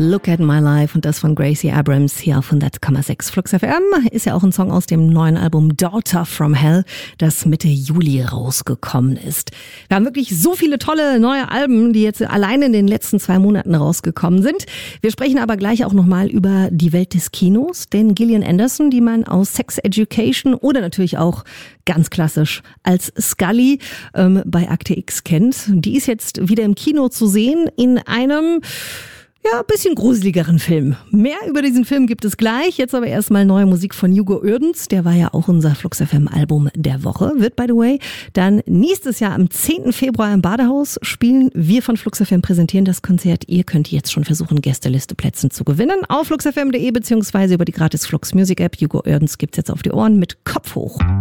Look at My Life und das von Gracie Abrams hier auf 100,6 Flux FM. Ist ja auch ein Song aus dem neuen Album Daughter from Hell, das Mitte Juli rausgekommen ist. Wir haben wirklich so viele tolle neue Alben, die jetzt allein in den letzten 2 Monaten rausgekommen sind. Wir sprechen aber gleich auch nochmal über die Welt des Kinos, denn Gillian Anderson, die man aus Sex Education oder natürlich auch ganz klassisch als Scully bei Akte X kennt, die ist jetzt wieder im Kino zu sehen in einem bisschen gruseligeren Film. Mehr über diesen Film gibt es gleich. Jetzt aber erstmal neue Musik von Hugo Oerdens. Der war ja auch unser Flux FM Album der Woche. Wird, by the way, dann nächstes Jahr am 10. Februar im Badehaus spielen. Wir von Flux FM präsentieren das Konzert. Ihr könnt jetzt schon versuchen, Gästelisteplätzen zu gewinnen. Auf fluxfm.de beziehungsweise über die gratis Flux Music App. Hugo Oerdens gibt's jetzt auf die Ohren mit Kopf hoch.